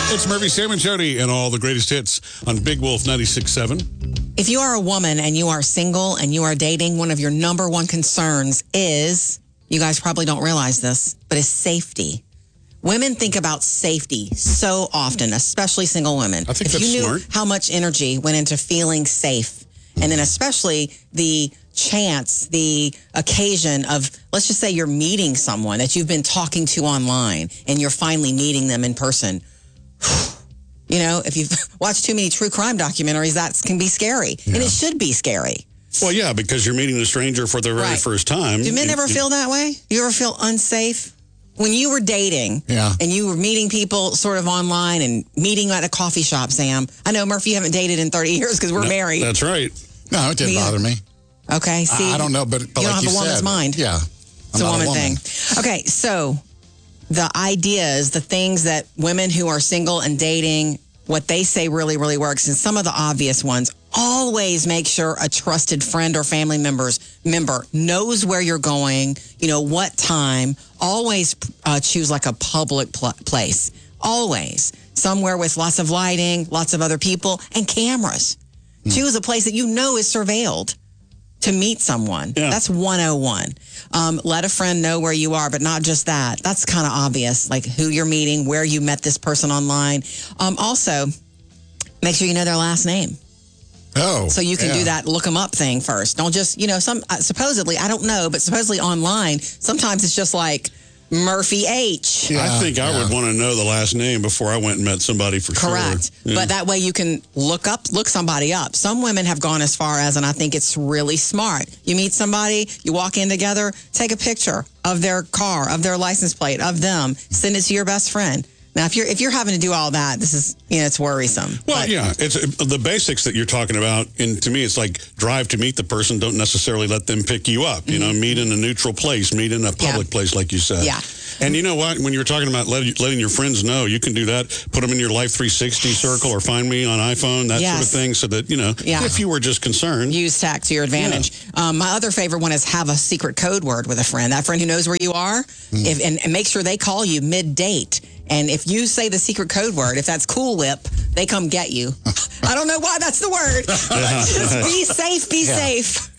It's Murphy, Sam, and Jody, and all the greatest hits on Big Wolf 96.7. If you are a woman and you are single and you are dating, one of your number one concerns is, you guys probably don't realize this, but is safety. Women think about safety so often, especially single women. I think if that's you knew smart. how much energy went into feeling safe, and then especially the chance, the occasion of, let's just say you're meeting someone that you've been talking to online and you're finally meeting them in person. You know, if you've watched too many true crime documentaries, that can be scary. Yeah. And it should be scary. Well, yeah, because you're meeting a stranger for the very first time. Do men ever feel that way? You ever feel unsafe? When you were dating and you were meeting people sort of online and meeting at a coffee shop, Sam. I know, Murphy, you haven't dated in 30 years because we're married. That's right. No, it didn't bother me. Okay, see. I don't know, but you like don't have you a woman's said, mind. Yeah. It's a woman thing. Okay, so the ideas, the things that women who are single and dating, what they say really, really works, and some of the obvious ones, always make sure a trusted friend or family member knows where you're going, you know, what time. Always choose like a public place. Always. Somewhere with lots of lighting, lots of other people, and cameras. Choose a place that you know is surveilled to meet someone. Yeah. That's 101. Let a friend know where you are, but not just that. That's kind of obvious, like who you're meeting, where you met this person online. Also, make sure you know their last name. Oh. So you can do that look them up thing first. Don't just, you know, supposedly, I don't know, but supposedly online, sometimes it's just like Murphy H. Yeah, I think I would want to know the last name before I went and met somebody for sure. Correct. Yeah. But that way you can look somebody up. Some women have gone as far as, and I think it's really smart. You meet somebody, you walk in together, take a picture of their car, of their license plate, of them, send it to your best friend. Now, if you're having to do all that, this is, you know, it's worrisome. Well, yeah, it's the basics that you're talking about. And to me, it's like drive to meet the person. Don't necessarily let them pick you up. You know, meet in a neutral place, meet in a public place, like you said. Yeah. And you know what? When you were talking about letting your friends know, you can do that. Put them in your Life 360 circle or find me on iPhone, that sort of thing, so that, you know, if you were just concerned. Use tech to your advantage. Yeah. My other favorite one is have a secret code word with a friend. That friend who knows where you are, and make sure they call you mid-date. And if you say the secret code word, if that's Cool Whip, they come get you. I don't know why that's the word. Just be safe, be safe.